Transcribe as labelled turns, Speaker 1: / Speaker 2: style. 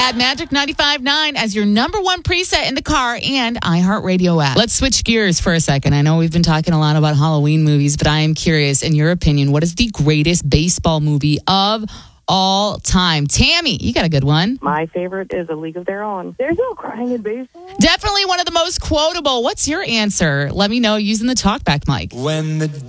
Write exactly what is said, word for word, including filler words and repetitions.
Speaker 1: Add Magic ninety-five point nine as your number one preset in the car and iHeartRadio app. Let's switch gears for a second. I know we've been talking a lot about Halloween movies, but I am curious, in your opinion, what is the greatest baseball movie of all time? Tammy, you got a good one.
Speaker 2: My favorite is A League of Their Own. There's no crying in baseball.
Speaker 1: Definitely one of the most quotable. What's your answer? Let me know using the talkback mic.
Speaker 3: When the